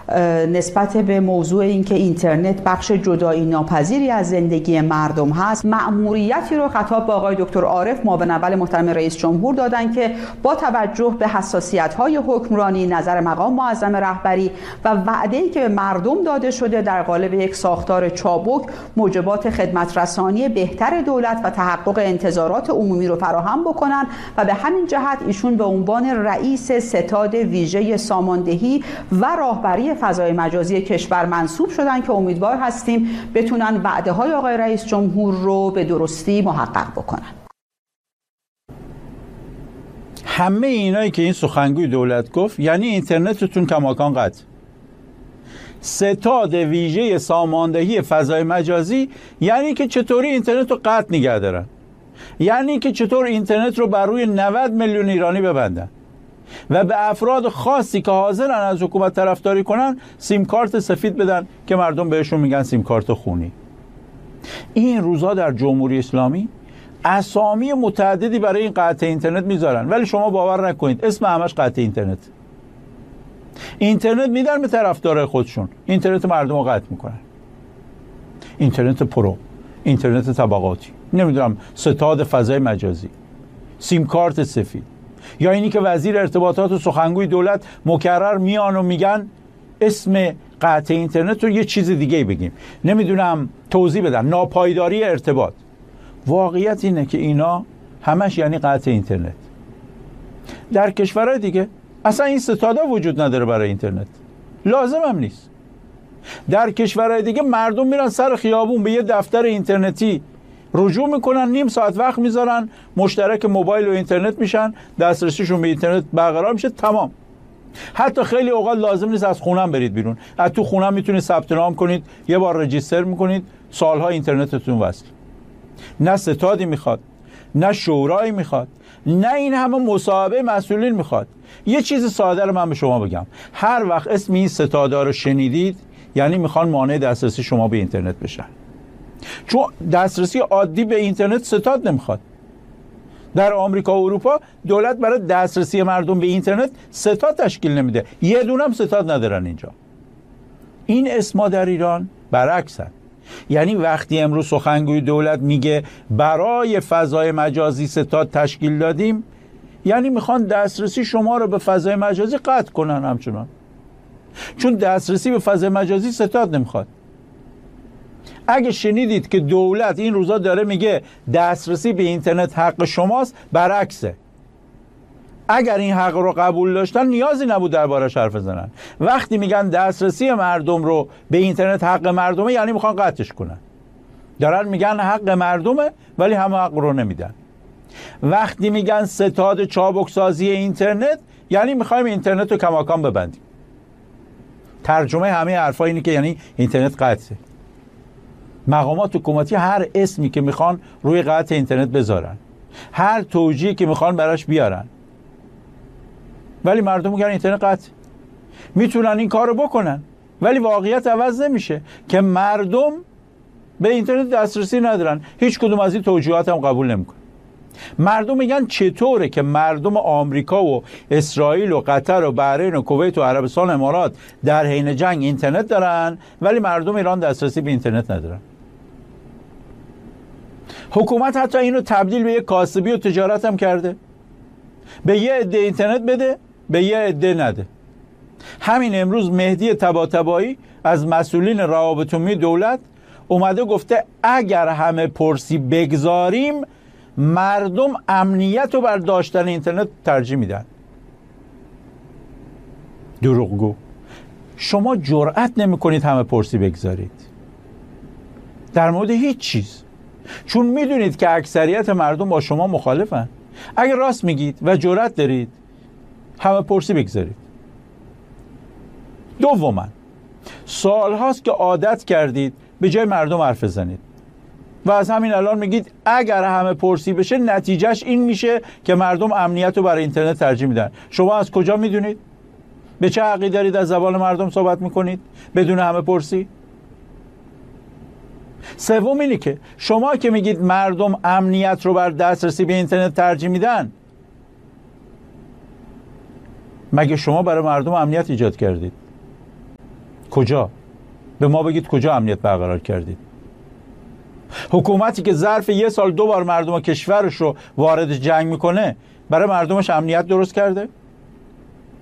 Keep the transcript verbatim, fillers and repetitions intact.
نسبت به موضوع اینکه اینترنت بخش جدایی ناپذیری از زندگی مردم هست، مأموریتی رو خطاب به آقای دکتر عارف معاون اول محترم رئیس جمهور دادن که با توجه به حساسیت‌های حکمرانی، نظر مقام معظم رهبری و وعده‌ای که به مردم داده شده در قالب یک ساختار چابک موجبات خدمت رسانی بهتر دولت و تحقق انتظارات عمومی رو فراهم بکنن و به همین جهت ایشون به عنوان رئیس ستاد ویژه ساماندهی و راهبری فضای مجازی کشور منصوب شدن که امیدوار هستیم بتونن وعده‌های آقای رئیس جمهور رو به درستی محقق بکنن. همه اینایی که این سخنگوی دولت گفت یعنی اینترنتتون کماکان قطع. ستاد ویژه ساماندهی فضای مجازی یعنی که چطوری اینترنت رو قطع نگه دارن، یعنی که چطور اینترنت رو بر روی نود میلیون ایرانی ببندن و به افراد خاصی که حاضرن از حکومت طرفداری کنن سیم کارت سفید بدن که مردم بهشون میگن سیم کارت خونی. این روزا در جمهوری اسلامی اسامی متعددی برای این قطع اینترنت میذارن، ولی شما باور نکنید اسم همش قطع اینترنت. اینترنت میدن به طرفدارای خودشون، اینترنت مردم رو قطع میکنن. اینترنت پرو، اینترنت طبقاتی، نمیدونم ستاد فضای مجازی، سیم کارت سفید، یا اینی که وزیر ارتباطات و سخنگوی دولت مکرر میان و میگن اسم قطع اینترنت رو یه چیز دیگه بگیم، نمیدونم توضیح بدن، ناپایداری ارتباط. واقعیت اینه که اینا همش یعنی قطع اینترنت. در کشورهای دیگه اصلا این ستادا وجود نداره برای اینترنت، لازم هم نیست. در کشورهای دیگه مردم میرن سر خیابون به یه دفتر اینترنتی رجوع میکنن، نیم ساعت وقت میذارن، مشترک موبایل و اینترنت میشن، دسترسیشون به اینترنت برقرار میشه، تمام. حتی خیلی اوقات لازم نیست از خونم برید بیرون، از تو خونم میتونید ثبت نام کنید، یه بار رجیستر میکنید، سالها اینترنتتون وصل. نه ستادی میخواد، نه شورایی میخواد، نه این همه مصاحبه مسئولین میخواد. یه چیز ساده رو من به شما بگم، هر وقت اسم این ستادا رو شنیدید یعنی میخوان مانع دسترسی شما به اینترنت بشن، چون دسترسی عادی به اینترنت ستاد نمیخواد. در آمریکا و اروپا دولت برای دسترسی مردم به اینترنت ستاد تشکیل نمیده، یه دونه هم ستاد ندارن اینجا. این اسما در ایران برعکسن. یعنی وقتی امروز سخنگوی دولت میگه برای فضای مجازی ستاد تشکیل دادیم، یعنی میخوان دسترسی شما رو به فضای مجازی قطع کنن همچنان، چون دسترسی به فضای مجازی ستاد نمیخواد. اگه شنیدید که دولت این روزا داره میگه دسترسی به اینترنت حق شماست، برعکسه. اگر این حق رو قبول داشتن نیازی نبود دربارش حرف بزنن. وقتی میگن دسترسی مردم رو به اینترنت حق مردمه یعنی میخوان قطعش کنن. دارن میگن حق مردمه ولی همه حق رو نمیدن. وقتی میگن ستاد چابک سازی اینترنت یعنی میخوایم اینترنت رو کماکان ببندیم. ترجمه همه حرفا اینه که یعنی اینترنت قطعه. مقامات حکومتی هر اسمی که میخوان روی قطع اینترنت بذارن، هر توجیهی که میخوان براش بیارن، ولی مردم میگن اینترنت قطع. میتونن این کارو بکنن ولی واقعیت عوض نمیشه که مردم به اینترنت دسترسی ندارن. هیچ کدوم از این توجیهات هم قبول نمیکنن. مردم میگن چطوره که مردم آمریکا و اسرائیل و قطر و بحرین و کویت و عربستان و امارات در حین جنگ اینترنت دارن ولی مردم ایران دسترسی به اینترنت ندارن. حکومت حتی اینو تبدیل به یک کاسبی و تجارت هم کرده، به یه عده اینترنت بده، به یه عده نده. همین امروز مهدی طباطبایی از مسئولین روابط عمومی دولت اومده گفته اگر همه پرسی بگذاریم مردم امنیت رو بر داشتن اینترنت ترجیح میدن. دروغگو. شما جرأت نمی کنید همه پرسی بگذارید در مورد هیچ چیز، چون میدونید که اکثریت مردم با شما مخالفن. اگر راست میگید و جرأت دارید همه پرسی بگذارید. دوما سال هاست که عادت کردید به جای مردم حرف بزنید و از همین الان میگید اگر همه پرسی بشه نتیجهش این میشه که مردم امنیت رو برای اینترنت ترجیح میدن. شما از کجا میدونید؟ به چه حقی دارید از زبان مردم صحبت میکنید بدون همه پرسی؟ سوم اینه که شما که میگید مردم امنیت رو بر دسترسی به اینترنت ترجیح میدن، مگه شما برای مردم امنیت ایجاد کردید؟ کجا؟ به ما بگید کجا امنیت برقرار کردید؟ حکومتی که ظرف یه سال دو بار مردم کشورش رو وارد جنگ میکنه برای مردمش امنیت درست کرده؟